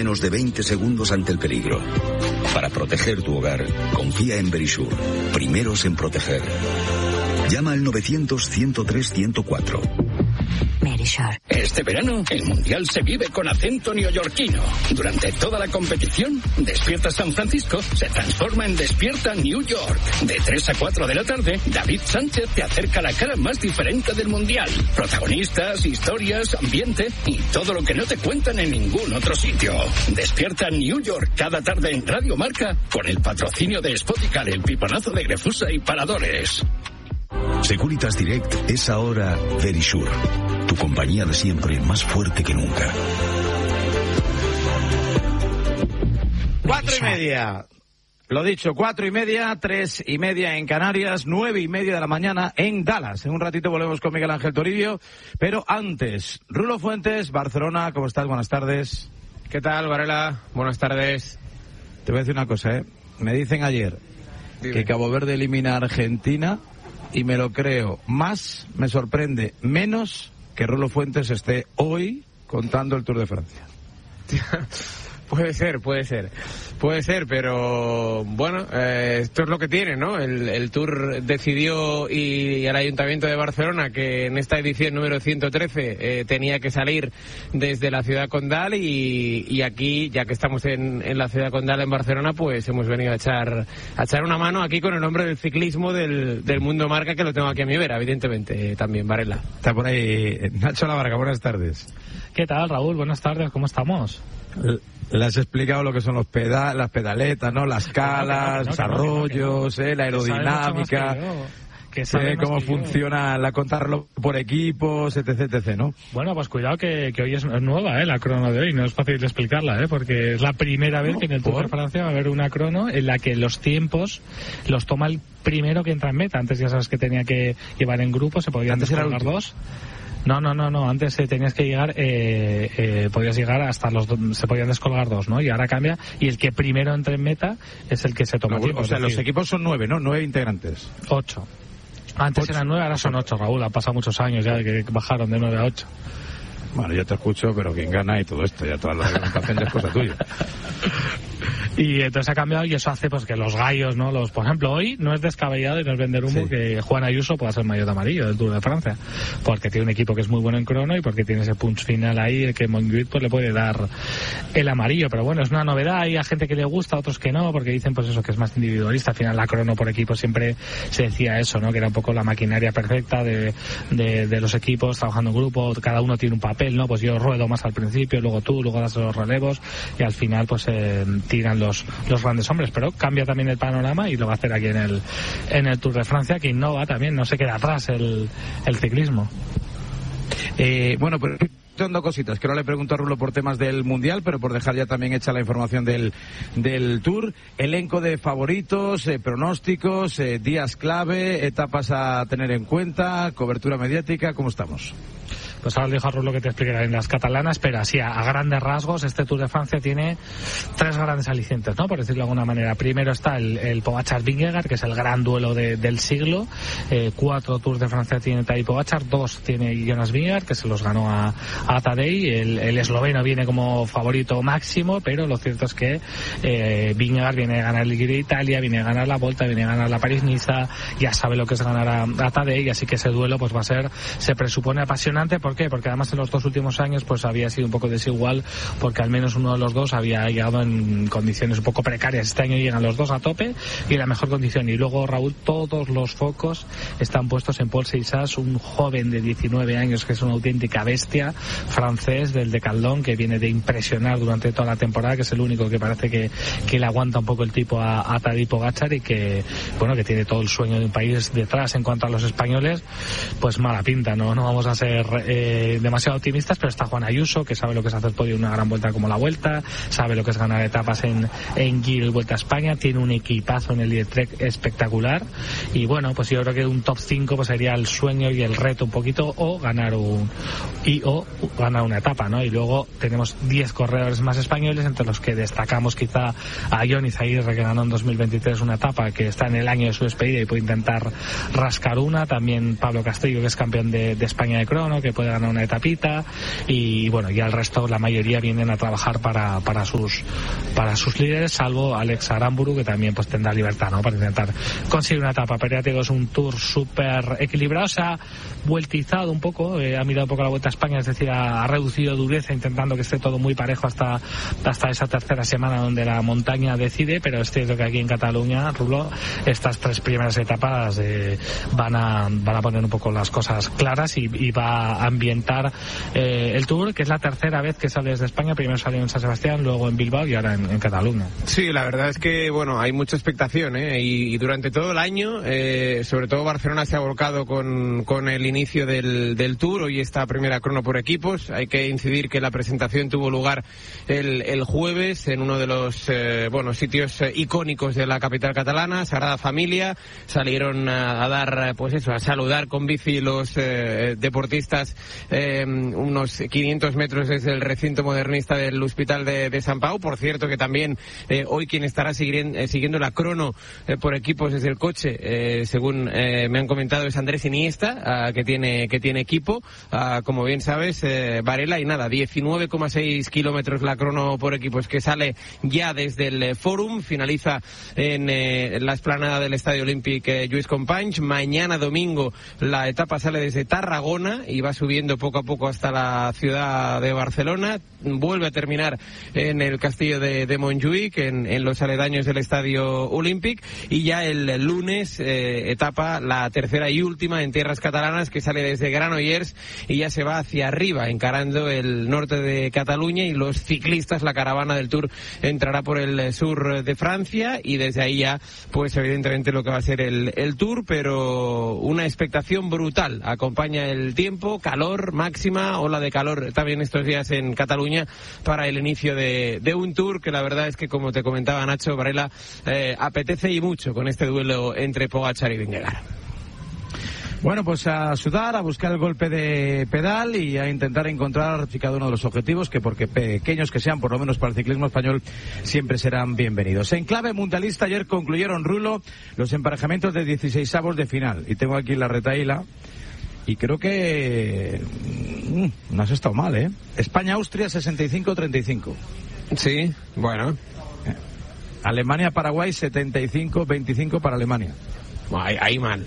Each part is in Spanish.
Menos de 20 segundos ante el peligro. Para proteger tu hogar, confía en Verisure. Primeros en proteger. Llama al 900-103-104. Verisure. Este verano, el Mundial se vive con acento neoyorquino. Durante toda la competición, Despierta San Francisco se transforma en Despierta New York. De 3 a 4 de la tarde, David Sánchez te acerca la cara más diferente del Mundial. Protagonistas, historias, ambiente y todo lo que no te cuentan en ningún otro sitio. Despierta New York cada tarde en Radio Marca con el patrocinio de Spoticar, el piponazo de Grefusa y Paradores. Securitas Direct es ahora Verisure. Tu compañía de siempre, más fuerte que nunca. 4:30. Lo dicho, 4:30, 3:30 en Canarias, 9:30 de la mañana en Dallas. En un ratito volvemos con Miguel Ángel Toribio, pero antes, Rulo Fuentes, Barcelona, ¿cómo estás? Buenas tardes. ¿Qué tal, Varela? Buenas tardes. Te voy a decir una cosa, Me dicen ayer que Cabo Verde elimina a Argentina y me lo creo más, me sorprende menos que Rulo Fuentes esté hoy contando el Tour de Francia. Puede ser, pero bueno, esto es lo que tiene, ¿no? El Tour decidió y el Ayuntamiento de Barcelona que en esta edición número 113 tenía que salir desde la ciudad condal y aquí, ya que estamos en la ciudad condal en Barcelona, pues hemos venido a echar una mano aquí con el nombre del ciclismo del Mundo Marca, que lo tengo aquí a mi vera, evidentemente, también, Varela. Está por ahí Nacho Lavarga, buenas tardes. ¿Qué tal, Raúl? Buenas tardes, ¿cómo estamos? Le has explicado lo que son las pedaletas, ¿no? Las calas, los arroyos, la aerodinámica, cómo funciona la contarlo por equipos, etc., ¿no? Bueno, pues cuidado que hoy es nueva, la crono de hoy, no es fácil de explicarla, porque es la primera vez que en el Tour de Francia va a haber una crono en la que los tiempos los toma el primero que entra en meta. Antes ya sabes que tenía que llevar en grupo, se podían descolgar dos. No, antes tenías que llegar, podías llegar hasta se podían descolgar dos, ¿no? Y ahora cambia, y el que primero entre en meta es el que se toma tiempo. O sea, los equipos son 9, ¿no? 9 integrantes. 8. Antes eran 9, ahora son 8, Raúl. Han pasado muchos años ya de que bajaron de 9 a 8. Bueno, yo te escucho, pero quién gana y todo esto, ya toda la argumentación ya es cosa tuya. Y entonces ha cambiado y eso hace pues que los gallos, ¿no? Por ejemplo, hoy no es descabellado y no es vender humo que Juan Ayuso pueda ser maillot amarillo del Tour de Francia, porque tiene un equipo que es muy bueno en crono y porque tiene ese punch final ahí, el que Monguit pues le puede dar el amarillo. Pero bueno, es una novedad, hay a gente que le gusta, otros que no, porque dicen pues eso, que es más individualista. Al final la crono por equipo siempre se decía eso, ¿no? Que era un poco la maquinaria perfecta de los equipos trabajando en grupo, cada uno tiene un papel, ¿no? Pues yo ruedo más al principio, luego tú, luego das los relevos y al final pues tiran los grandes hombres. Pero cambia también el panorama y lo va a hacer aquí en el Tour de Francia, que innova también, no se queda atrás el ciclismo. Bueno, pues son dos cositas que no le pregunto a Rulo por temas del Mundial, pero por dejar ya también hecha la información del Tour. Elenco de favoritos, pronósticos, días clave, etapas a tener en cuenta, cobertura mediática, ¿cómo estamos? Pues ahora dejo a Rulo que te explique en las catalanas, pero así a grandes rasgos este Tour de Francia tiene 3 grandes alicientes, ¿no? Por decirlo de alguna manera. Primero está el Pogačar-Vingegaard, que es el gran duelo del siglo. 4 Tours de Francia tiene Tadej Pogačar, 2 tiene Jonas Vingegaard, que se los ganó a Tadej. El esloveno viene como favorito máximo, pero lo cierto es que Vingegaard viene a ganar el Giro de Italia, viene a ganar la Volta, viene a ganar la París-Niza, ya sabe lo que es ganar a Tadej, así que ese duelo pues va a ser, se presupone apasionante. ¿Por qué? Porque además en los 2 últimos años pues había sido un poco desigual, porque al menos uno de los dos había llegado en condiciones un poco precarias. Este año llegan los dos a tope y en la mejor condición. Y luego, Raúl, todos los focos están puestos en Paul Seixas, un joven de 19 años que es una auténtica bestia, francés del Decathlon, que viene de impresionar durante toda la temporada, que es el único que parece que le aguanta un poco el tipo a Tadej Pogačar y que, bueno, que tiene todo el sueño de un país detrás. En cuanto a los españoles, pues mala pinta, no vamos a ser demasiado optimistas, pero está Juan Ayuso, que sabe lo que es hacer podio en una gran vuelta como la Vuelta, sabe lo que es ganar etapas en Giro y Vuelta a España, tiene un equipazo en el Lidetrek espectacular y bueno, pues yo creo que un top 5 pues sería el sueño y el reto un poquito, o ganar una etapa, ¿no? Y luego tenemos 10 corredores más españoles, entre los que destacamos quizá a Jon Izagirre, que ganó en 2023 una etapa, que está en el año de su despedida y puede intentar rascar una. También Pablo Castillo, que es campeón de España de crono, que puede ganar una etapita, y bueno, ya el resto, la mayoría vienen a trabajar para sus líderes, salvo Alex Aramburu, que también pues tendrá libertad, ¿no?, para intentar conseguir una etapa. Pero ya te digo, es un Tour súper equilibrado, se ha vueltizado un poco, ha mirado un poco la Vuelta a España, es decir, ha reducido dureza, intentando que esté todo muy parejo hasta esa tercera semana donde la montaña decide. Pero es cierto que aquí en Cataluña, Rulo, estas 3 primeras etapas van a poner un poco las cosas claras y va a ambientar el Tour, que es la tercera vez que sale desde España. Primero salió en San Sebastián, luego en Bilbao y ahora en Cataluña. Sí, la verdad es que bueno, hay mucha expectación, y durante todo el año, sobre todo Barcelona se ha volcado con el inicio del Tour. Hoy esta primera crono por equipos. Hay que incidir que la presentación tuvo lugar el jueves en uno de los sitios icónicos de la capital catalana, Sagrada Familia. Salieron a dar, a saludar con bici los deportistas unos 500 metros desde el recinto modernista del Hospital de Sant Pau. Por cierto que también hoy quien estará siguiendo la crono por equipos desde el coche, según me han comentado, es Andrés Iniesta, que tiene equipo, como bien sabes, Varela. Y nada, 19,6 kilómetros la crono por equipos, que sale ya desde el Fórum, finaliza en la explanada del Estadio Olímpic Lluís Companys. Mañana domingo la etapa sale desde Tarragona y va subiendo poco a poco hasta la ciudad de Barcelona, vuelve a terminar en el castillo de Montjuïc, en los aledaños del Estadio Olímpic, y ya el lunes etapa, la tercera y última en tierras catalanas, que sale desde Granollers y ya se va hacia arriba, encarando el norte de Cataluña, y los ciclistas, la caravana del Tour, entrará por el sur de Francia, y desde ahí ya, pues evidentemente lo que va a ser el Tour, pero una expectación brutal. Acompaña el tiempo, calor máxima, ola de calor también estos días en Cataluña para el inicio de un Tour que la verdad es que, como te comentaba Nacho, Varela, apetece y mucho con este duelo entre Pogačar y Vingegaard. Bueno, pues a sudar, a buscar el golpe de pedal y a intentar encontrar cada uno de los objetivos que, porque pequeños que sean, por lo menos para el ciclismo español, siempre serán bienvenidos. En clave mundialista, ayer concluyeron, Rulo, los emparejamientos de 16avos de final. Y tengo aquí la retaíla y creo que no has estado mal, ¿eh? España-Austria 65-35. Sí, bueno. Alemania-Paraguay 75-25 para Alemania. Ahí mal.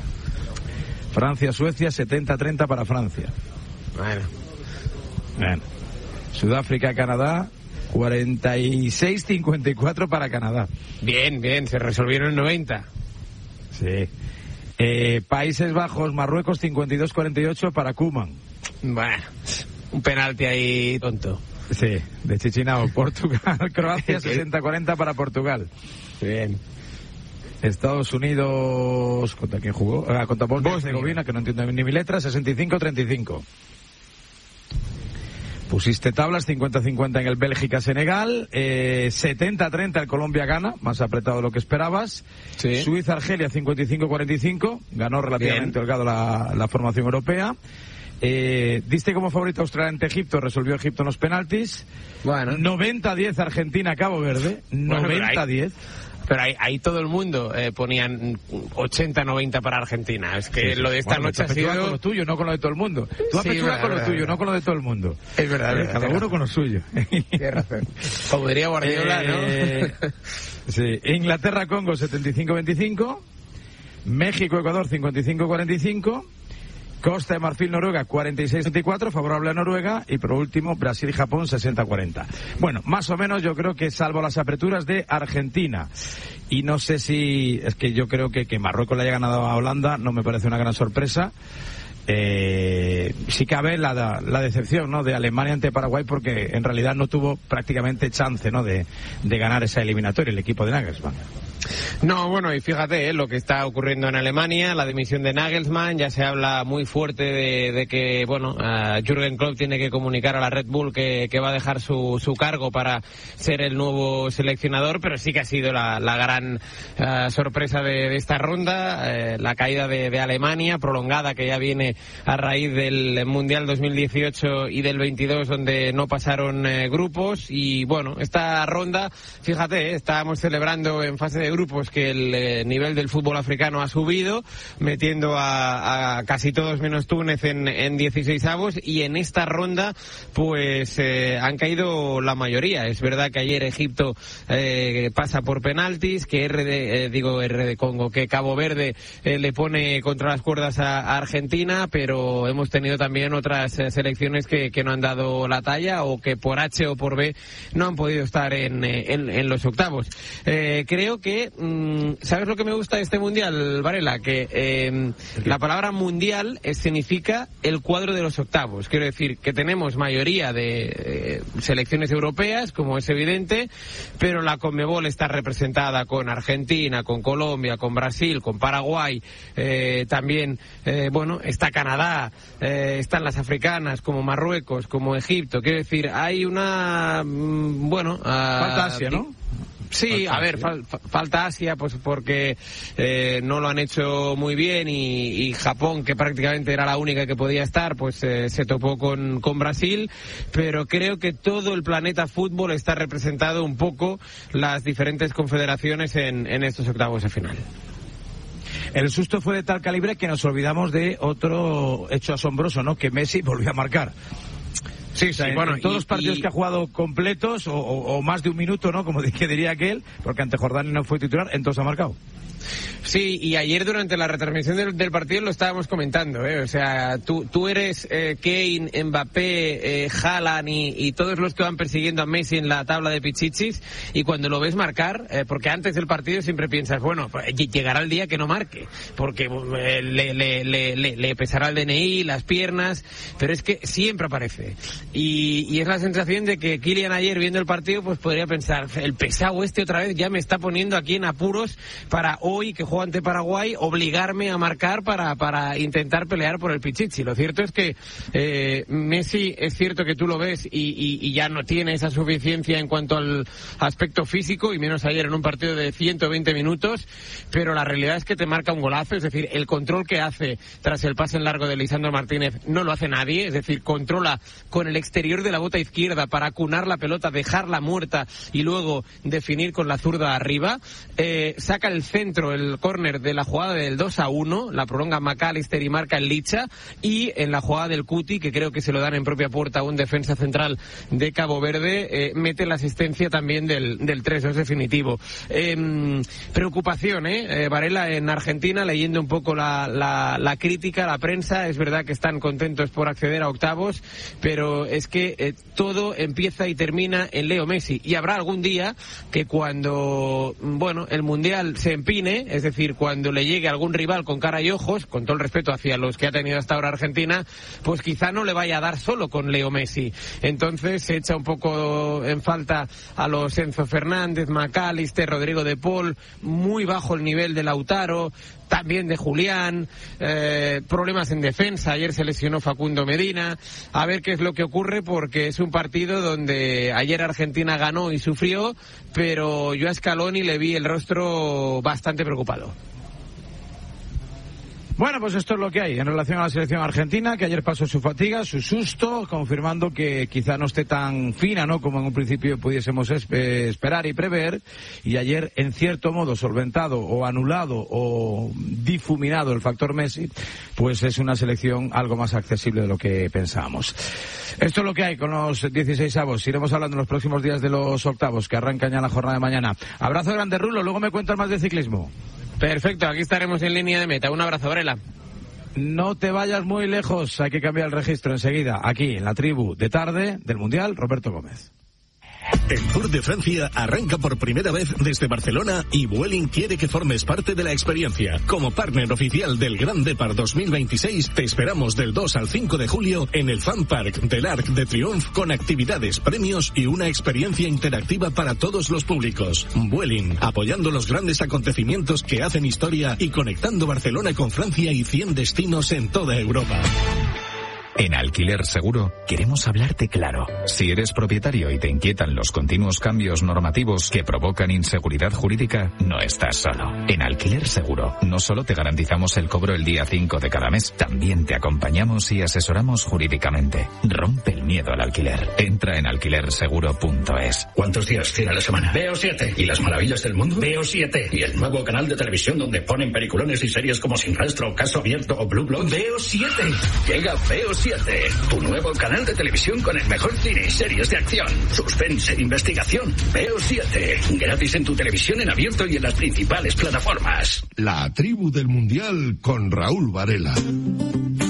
Francia-Suecia 70-30 para Francia. Bueno. Sudáfrica-Canadá 46-54 para Canadá. Bien, se resolvieron en 90. Sí. Países Bajos, Marruecos 52-48 para Koeman. Bueno, un penalti ahí tonto. Sí, de Chichinao. Portugal, Croacia 60-40 para Portugal. Bien. Estados Unidos, ¿contra quién jugó? Contra Bosnia y Herzegovina, que no entiendo ni mi letra, 65-35. Pusiste tablas, 50-50 en el Bélgica-Senegal, 70-30 el Colombia-Ghana, más apretado de lo que esperabas. Sí. Suiza-Argelia, 55-45, ganó relativamente holgado la formación europea. Diste como favorito a Australia ante Egipto, resolvió Egipto en los penaltis. Bueno. 90-10 Argentina-Cabo Verde, 90-10. Pero ahí todo el mundo ponían 80-90 para Argentina. Es que lo de esta noche ha sido... con lo tuyo, no con lo de todo el mundo. Tú apechugas con lo tuyo, no con lo de todo el mundo. Es verdad. Cada uno con lo suyo. Tienes razón. Como diría Guardiola, ¿no? Sí. Inglaterra-Congo 75-25. México-Ecuador 55-45. Costa de Marfil-Noruega 46-24, favorable a Noruega, y por último Brasil y Japón 60-40. Bueno, más o menos yo creo que, salvo las aperturas de Argentina, y no sé si, es que yo creo que Marruecos le haya ganado a Holanda, no me parece una gran sorpresa. Sí cabe la decepción, ¿no?, de Alemania ante Paraguay, porque en realidad no tuvo prácticamente chance, ¿no?, de ganar esa eliminatoria el equipo de Nagelsmann. No, bueno, y fíjate lo que está ocurriendo en Alemania, la dimisión de Nagelsmann. Ya se habla muy fuerte de que, bueno, Jürgen Klopp tiene que comunicar a la Red Bull que va a dejar su cargo para ser el nuevo seleccionador, pero sí que ha sido la gran sorpresa de esta ronda, la caída de Alemania, prolongada, que ya viene a raíz del Mundial 2018 y del 22, donde no pasaron grupos. Y bueno, esta ronda, fíjate, estábamos celebrando en fase de grupos que el nivel del fútbol africano ha subido, metiendo a casi todos menos Túnez en 16avos, y en esta ronda pues han caído la mayoría. Es verdad que ayer Egipto pasa por penaltis, que RD Congo, que Cabo Verde le pone contra las cuerdas a Argentina, pero hemos tenido también otras selecciones que no han dado la talla, o que por H o por B no han podido estar en los octavos. Creo que ¿sabes lo que me gusta de este mundial, Varela? Que la palabra mundial significa el cuadro de los octavos. Quiero decir que tenemos mayoría de selecciones europeas, como es evidente, pero la Conmebol está representada con Argentina, con Colombia, con Brasil, con Paraguay, también está Canadá, están las africanas como Marruecos, como Egipto. Quiero decir, hay una falta Asia, ¿no? Sí, a ver, falta Asia, pues porque no lo han hecho muy bien, y Japón, que prácticamente era la única que podía estar, pues se topó con Brasil, pero creo que todo el planeta fútbol está representado, un poco las diferentes confederaciones en estos octavos de final. El susto fue de tal calibre que nos olvidamos de otro hecho asombroso, ¿no? Que Messi volvió a marcar. Sí, o sea, en todos los partidos que ha jugado completos, o más de un minuto, ¿no? Como diría aquel, porque ante Jordania no fue titular, entonces ha marcado. Sí, y ayer durante la retransmisión del partido lo estábamos comentando, O sea, tú eres Kane, Mbappé, Haaland y todos los que van persiguiendo a Messi en la tabla de pichichis, y cuando lo ves marcar, porque antes del partido siempre piensas, bueno, llegará el día que no marque, porque le pesará el DNI, las piernas, pero es que siempre aparece. Y es la sensación de que Kylian ayer, viendo el partido, pues podría pensar, el pesado otra vez ya me está poniendo aquí en apuros para hoy, que juego ante Paraguay, obligarme a marcar para intentar pelear por el pichichi. Lo cierto es que Messi, es cierto que tú lo ves y ya no tiene esa suficiencia en cuanto al aspecto físico, y menos ayer en un partido de 120 minutos, pero la realidad es que te marca un golazo. Es decir, el control que hace tras el pase en largo de Lisandro Martínez no lo hace nadie. Es decir, controla con el exterior de la bota izquierda para acunar la pelota, dejarla muerta y luego definir con la zurda arriba. Saca el centro, el córner de la jugada del 2-1, la prolonga McAllister y marca el Licha, y en la jugada del Cuti, que creo que se lo dan en propia puerta a un defensa central de Cabo Verde, mete la asistencia también del 3-2 definitivo. Preocupación, Varela, en Argentina, leyendo un poco la crítica, la prensa. Es verdad que están contentos por acceder a octavos, pero es que todo empieza y termina en Leo Messi, y habrá algún día que cuando el Mundial se empine, es decir, cuando le llegue algún rival con cara y ojos, con todo el respeto hacia los que ha tenido hasta ahora Argentina, pues quizá no le vaya a dar solo con Leo Messi. Entonces se echa un poco en falta a los Enzo Fernández, McAllister, Rodrigo de Paul, muy bajo el nivel de Lautaro, también de Julián, problemas en defensa. Ayer se lesionó Facundo Medina. A ver qué es lo que ocurre, porque es un partido donde ayer Argentina ganó y sufrió, pero yo a Scaloni le vi el rostro bastante preocupado. Bueno, pues esto es lo que hay en relación a la selección argentina, que ayer pasó su fatiga, su susto, confirmando que quizá no esté tan fina, ¿no?, como en un principio pudiésemos esperar y prever, y ayer, en cierto modo, solventado o anulado o difuminado el factor Messi, pues es una selección algo más accesible de lo que pensábamos. Esto es lo que hay con los 16avos. Iremos hablando en los próximos días de los octavos, que arrancan ya la jornada de mañana. Abrazo grande, Rulo, luego me cuentas más de ciclismo. Perfecto, aquí estaremos en línea de meta. Un abrazo, Varela. No te vayas muy lejos, hay que cambiar el registro enseguida. Aquí, en la tribu de tarde del Mundial, Roberto Gómez. El Tour de Francia arranca por primera vez desde Barcelona y Vueling quiere que formes parte de la experiencia. Como partner oficial del Grand Depart 2026, te esperamos del 2 al 5 de julio en el Fan Park del Arc de Triomphe, con actividades, premios y una experiencia interactiva para todos los públicos. Vueling, apoyando los grandes acontecimientos que hacen historia y conectando Barcelona con Francia y 100 destinos en toda Europa. En Alquiler Seguro queremos hablarte claro. Si eres propietario y te inquietan los continuos cambios normativos que provocan inseguridad jurídica, no estás solo. En Alquiler Seguro no solo te garantizamos el cobro el día 5 de cada mes, también te acompañamos y asesoramos jurídicamente. Rompe el miedo al alquiler. Entra en alquilerseguro.es. ¿Cuántos días tiene la semana? Veo 7. ¿Y las maravillas del mundo? Veo 7. ¿Y el nuevo canal de televisión donde ponen peliculones y series como Sin Rastro, Caso Abierto o Blue Blood? Veo 7. Llega Veo 7, tu nuevo canal de televisión con el mejor cine y series de acción, suspense, investigación. Veo 7, gratis en tu televisión en abierto y en las principales plataformas. La tribu del Mundial con Raúl Varela.